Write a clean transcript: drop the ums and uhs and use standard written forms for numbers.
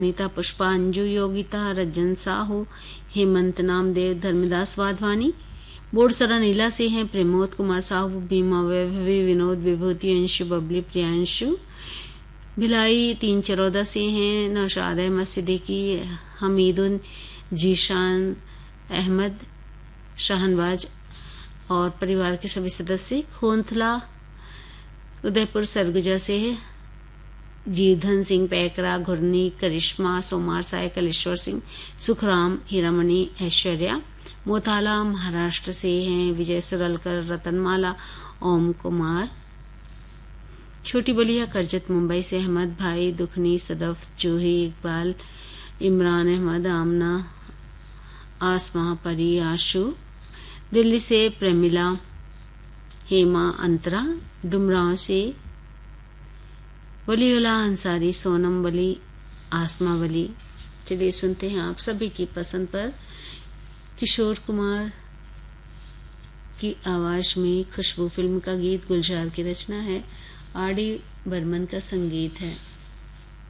नीता पुष्पा, अंजू योगिता, रंजन साहू, हेमंत नामदेव, धर्मदास वाधवानी। बोरसरा नीला से हैं प्रमोद कुमार साहू, बीमा वैभवी, विनोद विभूति, अंशु बबली, प्रियांशु। भिलाई 3 चरौदा से हैं नौशाद अहमद सिद्दीकी, हमीदुन, जीशान अहमद, शाहनवाज और परिवार के सभी सदस्य। खोंथला उदयपुर सरगुजा से है जीधन सिंह, पैकरा, घुरनी, करिश्मा, सोमार साय, कलेश्वर सिंह, सुखराम, हीरामणि, ऐश्वर्या। मोताला महाराष्ट्र से हैं विजय सुरलकर, रतनमाला, ओम कुमार। छोटी बलिया करजत मुंबई से अहमद भाई, दुखनी, सदफ, जूही, इकबाल, इमरान अहमद, आमना, आसमा, परी, आशु। दिल्ली से प्रेमिला, हेमा, अंतरा। डुमराव से वलीउल्लाह अंसारी, सोनम वली, आसमा वली। चलिए सुनते हैं आप सभी की पसंद पर किशोर कुमार की आवाज में खुशबू फिल्म का गीत। गुलजार की रचना है, आर डी बर्मन का संगीत है।